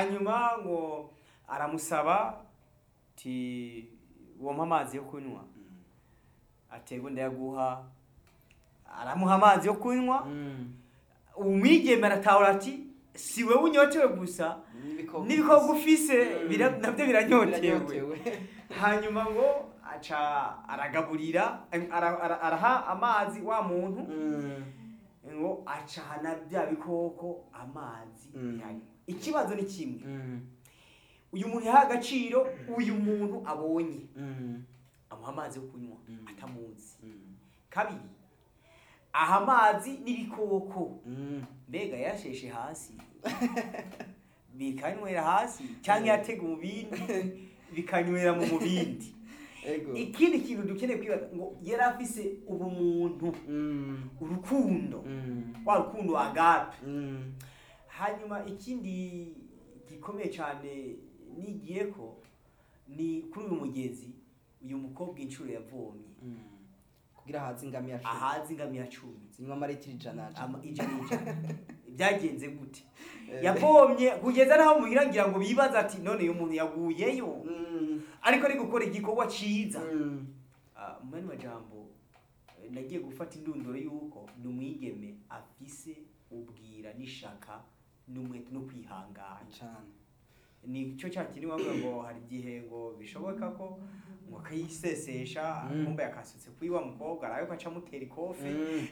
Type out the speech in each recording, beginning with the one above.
hanyuma ngo aramusaba ti wompa amazi yo kunywa atego ndayaguha aramuha amazi yo kunywa umwigeme aratahura ati si wewe unyotewe gusa n'ibikoko ufise nabyo biranyotewe hanyuma ngo aca aragaburira araha amazi wa muntu ngo acana bya bikoko amazi ikibazo ni kimwe uyu muntu yaha agaciro uyu muntu abonye amuha amazi yo kunywa atamuzi kabiri aha amazi n'ibikoko mbega yasheshe hasi bikanywera hasi cyangwa yatega umubindi bikanywera mu mubindi ikindi kintu dukeneye kwibaza ngo yari afise ubumuntu urukundo wa rukundo agape hanyuma ikindi gikomeye cyane nigiye ko ni kuri uyu mugezi uyu mukobwa inshuro yavomye kugira hazi ingamiya 10 ahazi ingamiya 10 zinywa amaritiro ijana byagenze gute yavomye kugeza naho muhirangira ngo bibaza ati none uyu muntu yaguyeyo ariko ari gukora igikorwa ciza mwene majambo nagiye gufata indunduro yuko numwigeme afise ubwira nishaka n'umwete no kwihangana cyane ni cyo cyakini wavuga ngo hari gihe ngo bishoboka ko ngo kayisesesha kumbe yakasutse kwiwa mukobwa arayo kaca mutera ikofi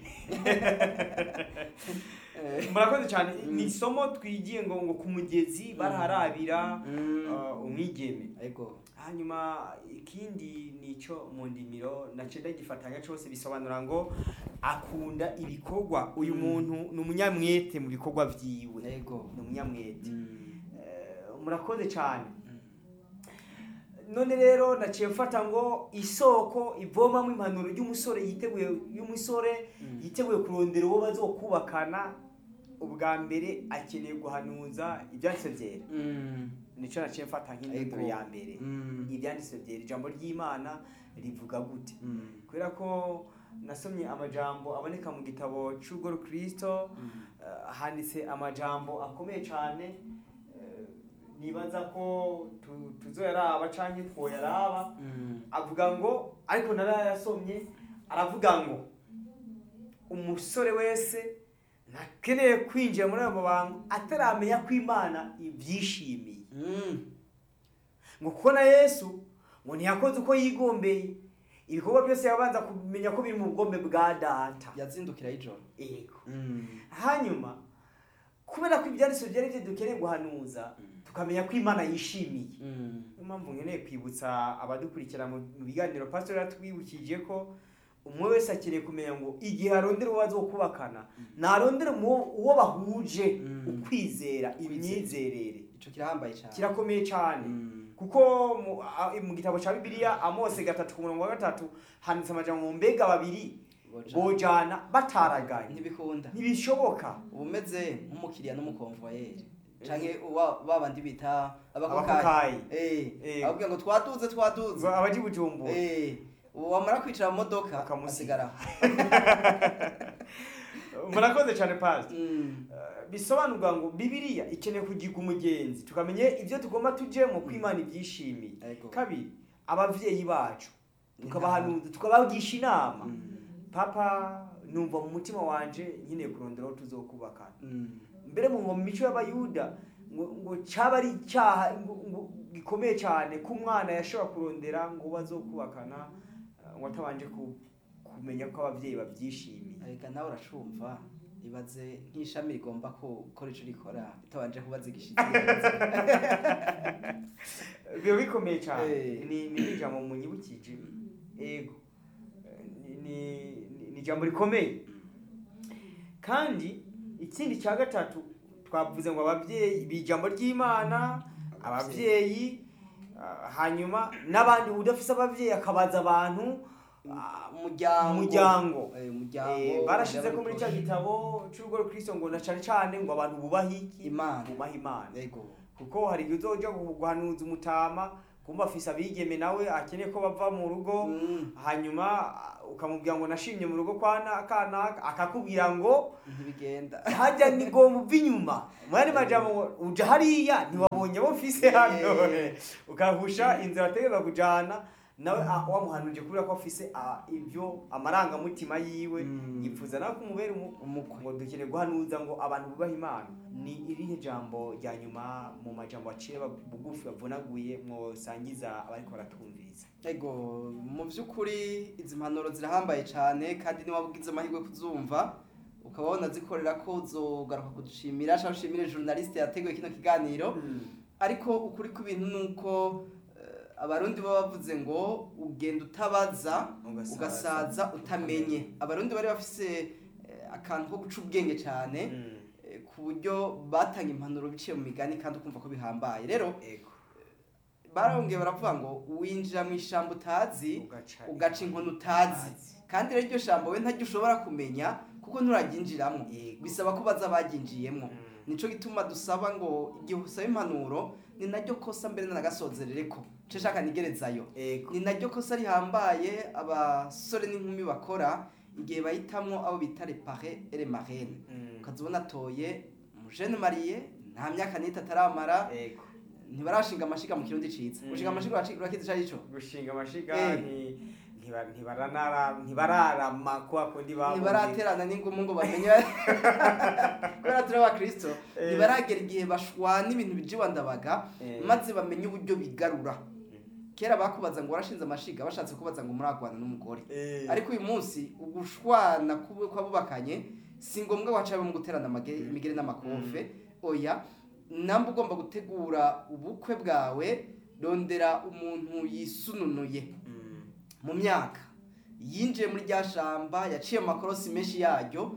murakoze cyane ni somo twigiye ngo kumugezi baraharabira umwigeme yego hanyuma ikindi nico mu ndimiro nacenda gifatanya cyose bisobanura ngo akunda ibikorwa uyu muntu n'umunyamwete mu bikorwa vyiwe yego n'umunyamwete murakoze cyane none rero naciye mfata ngo isoko ivoma mu impanuro y'umusore yiteguye kurondera uwo bazokubakana ubwa mbere akeneye guhanuza ibyanditse byera nico naciye mfata nk'indunduro ya mbere ibyanditse byera ijambo ry'Imana rivuga gute kubera ko nasomye amajambo aboneka mu gitabo cy'urugo Kristo handitse amajambo akomeye cyane nibaza ko tuzoyaraba canke twoyaraba avuga ngo ariko narayasomye aravuga ngo umusore wese nakeneye kwinjira muri abo bantu ataramenya ko Imana ibyishimiye ngo kuko na Yesu ngo ntiyakoze uko yigombeye ibikorwa byose yabanza kumenya ko biri mu bugombe bwa data yazindukira ijoro yego hanyuma kubera ko ibyanditse byari byo dukeneye guhanuza tukamenya ko Imana yishimiye impamvu nkeneye kwibutsa abadukurikira mu biganiro pastor yatwibukije ko umwe wese akeneye kumenya ngo igihe arondera uwo bazokubakana narondera uwo bahuje ukwizera imyizerere ico kirahambaye cyane kirakomeye cyane kuko mu gitabo cya Bibiliya Amose 3:3 handitse amajambo mbega babiri bojana bataraganye ntibishoboka ubumeze nk'umukiriya n'umukonvoyeri canke babandi bita abakokayi ababwira ngo twaduze abaji bujumbu wamara kwicara mu modoka akamusigara murakoze cyane pastor bisobanurwa ngo Bibiliya ikeneye kugiga umugenzi tukamenye ibyo tugomba tuje mu kwimana ibyishimiye kabiri abavyeyi bacu tukabahanuza tukabagisha inama papa numva mu mutima wanje nyine kurondera aho tuzokubakana mbere mu mico y'abayuda ngo cyaba ari cyaha gikomeye cyane ko umwana yashobora kurondera ngo bazokubakana ngo atabanje kumenya ko abavyeyi babyishimiye ariko nawe uracumva ibaze nk'ishami rigomba gukora ico rikora bitabanje kubaza igishitsi biba bikomeye cyane ni ijambo munyibukije ego ni ijambo rikomeye kandi ikindi cya gatatu twavuze ngo abavyeyi bijambo ry'Imana abavyeyi hanyuma nabandi udafise abavyeyi akabaza abantu umuryango barashize ko muri cya gitabo cy'urugo Kristo ngo na cyane ngo abantu bubaha iki Imana bubaha Imana kuko hari igihe uzoja guhanuza umutama kumba afise abigeme nawe akeneye ko bava mu rugo hanyuma ukamubwira ngo nashimye mu rugo kana akakubwira ngo ntibigenda hajya ni ngo muva inyuma mwari majambo uja hariya ntiwabonye bo mfise hano ukahusha inzira ategeza kujana nawe wamuhanuje kubera ko afise ivyo amaranga mutima yiwe yifuza nawe kumubera umukwe ngo dukene guhanuza ngo abantu bubaha Imana. Ni irihe jambo rya nyuma mu majambo aciye bugufi bavunaguye mwosangiza abariko baratumviriza? Ego mu vy'ukuri izi mpanuro zirahambaye cyane kandi ni wabugize amahirwe kuzumva ukabona zikorera ko uzogaruka kudushimira cyangwa ushimire journaliste yateguye kino kiganiro ariko ukuri ku bintu nuko abarundi baba bavuze ngo ugenda utabaza ugasaza utamenye. Abarundi bari bafise akantu ko guca ubwenge cyane ku buryo batanga impanuro biciye mu migani kandi ukumva ko bihambaye. Rero barongeye baravuga ngo winjira mu ishambo utazi ugaca inkono utazi, kandi rero iryo shambo we ntaryo ushobora kumenya kuko nturaginjiramo, bisaba ko baza baginjiyemo. Nico gituma dusaba ngo igihe usaba impanuro ni naryo kosa mbere n'agasozerereko ceshaka nigerezayo, ni naryo kosa rihambaye abasore n'inkumi bakora igihe bahitamwo abo bita les parrains et les marraines. Ukazibona atoye umujene mariye nta myaka n'itatu ataramara, ntibarashinga amashiga mu kirundi ciza. Gushinga amashiga urakizi ico arico? Gushinga amashiga ntibararama kwa kundi babo ntibaraterana n'ingumu ngo bamenye kubera turi abakristo ntibaragera igihe bashwana ibintu bijiwa ndabaga maze bamenye uburyo bigarura. Kera bakubaza ngo warashinze amashiga bashatse kubaza ngo muragwana n'umugore, ariko uyu munsi ugushwana kwabubakanye si ngombwa wacabe mu guterana imigere n'amakofe. Oya, namba ugomba gutegura ubukwe bwawe, rondera umuntu yisununuye mu myaka, yinjiye muri rya shamba, yaciye amakorosi menshi yaryo,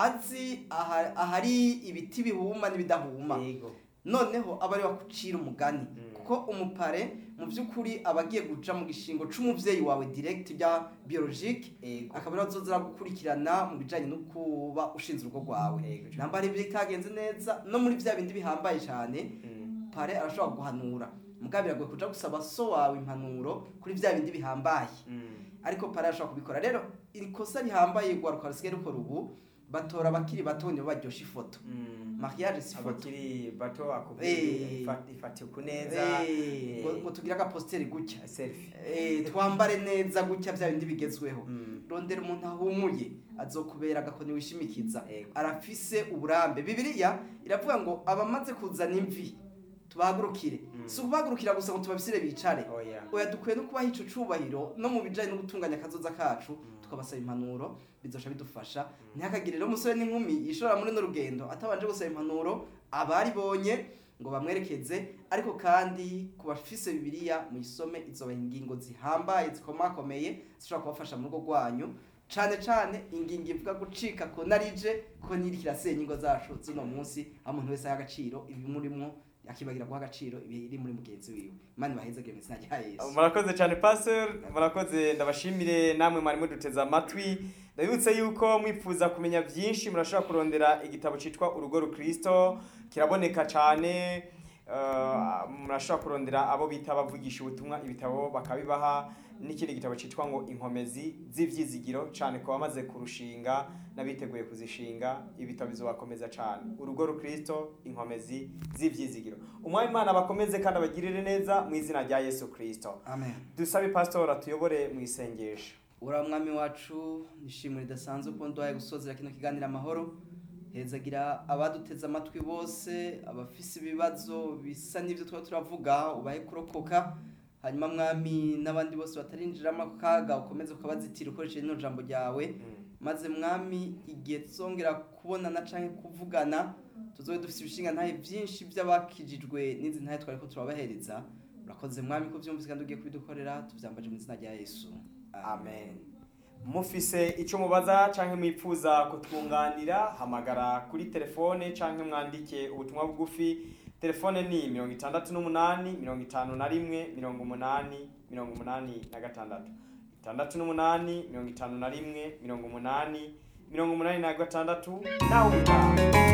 azi ahari ibiti bihuma n'ibidahuma, noneho aba ari wakucira umugani. Kuko umupare mu by'ukuri abagiye guca mu gishingo c'umuvyeyi wawe direct bya biologique, akaba azozira gukurikirana mu bijanye no kuba ushinze urugo rwawe. Namba ari bitagenze neza no muri vya bindi bihambaye cyane, pare arashobora guhanura mugabira gwe kuja gusaba so wawe impanuro kuri vya bindi bihambaye, ariko pare arashobora kubikora. Rero ikosa rihambaye gwaruka rusigaye rukora ubu, batora bakiri bato nibo baryosha ifoto. Mariage si foto, abakiri bato akubwiye ifati kuneza ngo tugira ka poster gutya selfie, twambare neza gutya vya bindi bigezweho. Rondera umuntu ahumuye azokubera agakoni wishimikiza, arafise uburambe. Bibiliya iravuga ngo abamaze kuzana imvi tubagurukire. Si kubagurukira gusa ngo tubabisire bicare, oya dukwiye no kubaha ico cubahiro no mu bijanye no gutunganya kazoza kacu, tukabasaba impanuro bizosha bidufasha. Ntihakagire rero umusore n'inkumi yishora muri no rugendo atabanje gusaba impanuro abari bonye ngo bamwerekeze. Ariko kandi kubafise Bibiliya muyisome, izobaha ingingo zihambaye zikomakomeye zishobora kubafasha mu rugo rwanyu, cane cane ingingo ivuga gucika ko narije ko nirikira senyingo zacu zino munsi, amuntu wese y'agaciro ibimurimwo akibagira guha agaciro ibiri muri mugenzi wiwe. Imana baheze geme sina rya Yesu. Murakoze cyane pastor, murakoze, ndabashimire namwe mwari muduteza amatwi. Ndabibutse yuko mwifuza kumenya byinshi murashobora kurondera igitabo citwa Urugo Rukristo, kiraboneka cyane. Murashobora kurondera abo bita bavugisha ubutumwa, ibitabo bakabibaha, n'ikindi gitabo citwa ngo Inkomezi z'ivyizigiro, cyane ko bamaze kurushinga n'abiteguye kuzishinga. Ibitabo bizobakomeza cyane, Urugo Rukristo, Inkomezi z'ivyizigiro. Umwami Imana bakomeze kandi abagirire neza mu izina rya Yesu Kristo, amen. Dusabe pastor atuyobore mu isengesho. Ura mwami wacu, nishimire dasanzwe ko ndwaye gusozera kino kiganira amahoro. Hezagira abaduteza amatwi bose, abafise ibibazo bisa n'ivyo twa turavuga, ubahe kurokoka. Hanyuma mwami n'abandi bose batarinjiramo akaga ukomeze ukabazitira ukoresheje ino jambo ryawe, maze mwami igihe tuzongera kubonana canke kuvugana tuzobe dufise ibishinga ntahe byinshi by'abakijijwe n'izi ntahe twariko turabahereza. Urakoze mwami ko vyumvise kandi ugiye kubidukorera, tuvyambaje mu izina rya Yesu, amen. Mufise ico mubaza canke mwipfuza kutwunganira, hamagara kuri telefone canke mwandike ubutumwa bugufi. Telefone ni 68 51 80 86 68 51 80 86 nawe